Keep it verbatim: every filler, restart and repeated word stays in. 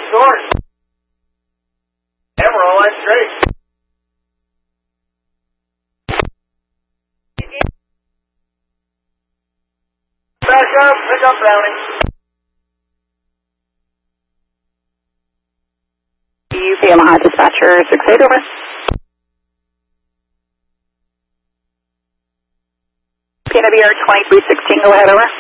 source. And we're all line straight. Back up, pick up Browning. U P Omaha dispatcher six eight, over. P N W R twenty-three sixteen, go ahead, over.